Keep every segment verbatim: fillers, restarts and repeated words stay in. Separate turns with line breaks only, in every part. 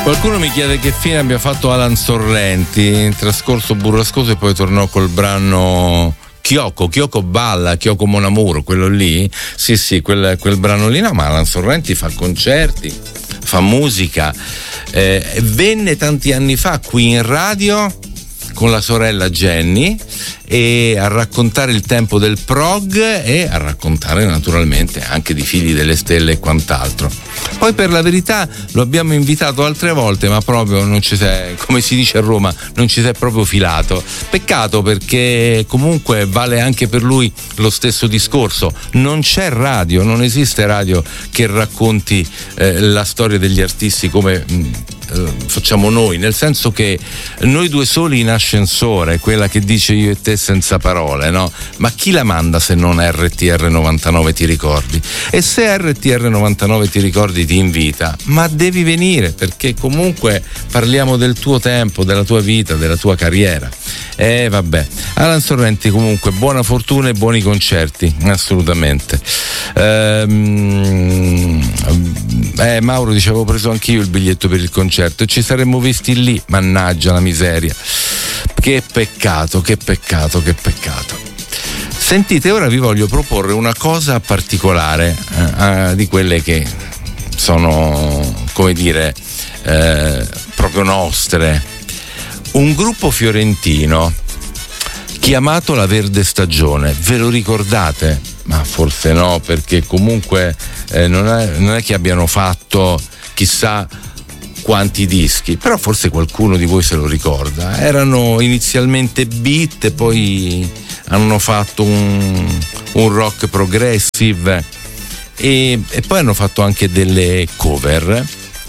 Qualcuno mi chiede che fine abbia fatto Alan Sorrenti, trascorso burrascoso e poi tornò col brano Kyoko, Kyoko balla, Kyoko Mon Amour, quello lì? Sì, sì, quel, quel brano lì, no, ma Alan Sorrenti fa concerti, fa musica, eh, venne tanti anni fa qui in radio con la sorella Jenny e a raccontare il tempo del prog e a raccontare naturalmente anche di Figli delle Stelle e quant'altro. Poi per la verità lo abbiamo invitato altre volte, ma proprio non ci sei, come si dice a Roma, non ci sei proprio filato. Peccato, perché comunque vale anche per lui lo stesso discorso. Non c'è radio, non esiste radio che racconti eh, la storia degli artisti come mh, facciamo noi, nel senso che Noi due soli in ascensore, quella che dice io e te senza parole, no? Ma chi la manda se non R T R novantanove, ti ricordi? E se R T R novantanove ti ricordi ti invita, ma devi venire, perché comunque parliamo del tuo tempo, della tua vita, della tua carriera. E eh, vabbè, Alan Sorrenti comunque buona fortuna e buoni concerti, assolutamente. Ehm, eh, Mauro dice avevo preso anch'io il biglietto per il concerto e ci saremmo visti lì, mannaggia la miseria, che peccato, che peccato, che peccato. Sentite, ora vi voglio proporre una cosa particolare, eh, di quelle che sono, come dire, eh, proprio nostre. Un gruppo fiorentino chiamato La Verde Stagione, ve lo ricordate? Ma forse no, perché comunque eh, non, è, non è che abbiano fatto chissà quanti dischi, però forse qualcuno di voi se lo ricorda. Erano inizialmente beat e poi hanno fatto un, un rock progressive e, e poi hanno fatto anche delle cover,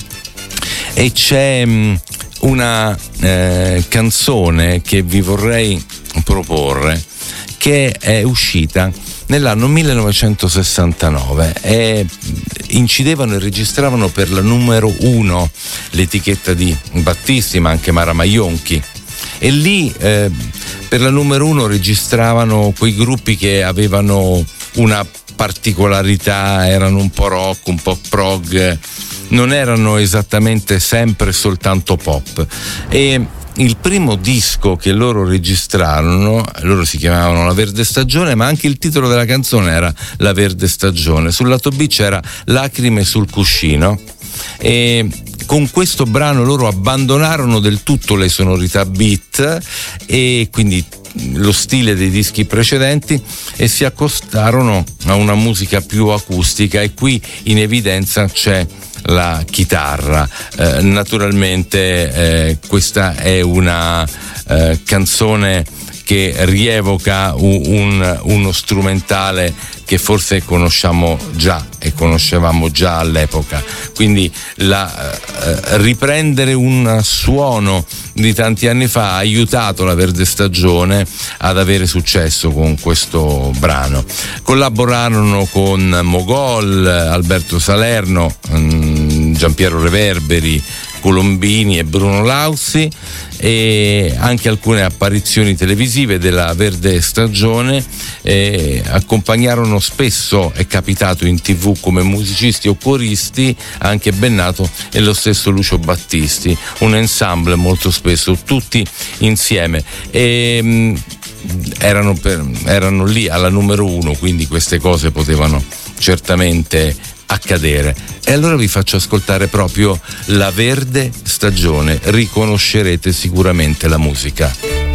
e c'è mh, una eh, canzone che vi vorrei proporre che è uscita nell'anno millenovecentosessantanove e incidevano e registravano per la numero uno, l'etichetta di Battisti ma anche Mara Maionchi, e lì eh, per la numero uno registravano quei gruppi che avevano una particolarità, erano un po' rock, un po' prog, non erano esattamente sempre soltanto pop. E il primo disco che loro registrarono, loro si chiamavano La Verde Stagione, ma anche il titolo della canzone era La Verde Stagione. Sul lato B c'era Lacrime sul cuscino, e con questo brano loro abbandonarono del tutto le sonorità beat e quindi lo stile dei dischi precedenti e si accostarono a una musica più acustica, e qui in evidenza c'è la chitarra. Eh, naturalmente eh, questa è una eh, canzone che rievoca un, un, uno strumentale che forse conosciamo già e conoscevamo già all'epoca, quindi la, eh, riprendere un suono di tanti anni fa ha aiutato La Verde Stagione ad avere successo con questo brano. Collaborarono con Mogol, Alberto Salerno, mh, Giampiero Reverberi, Colombini e Bruno Lauzi, e anche alcune apparizioni televisive della Verde Stagione. Eh, accompagnarono spesso, è capitato in tv come musicisti o coristi, anche Bennato e lo stesso Lucio Battisti, un ensemble molto spesso tutti insieme, e mh, erano, per, erano lì alla numero uno, quindi queste cose potevano certamente accadere. E allora vi faccio ascoltare proprio La Verde Stagione, riconoscerete sicuramente la musica.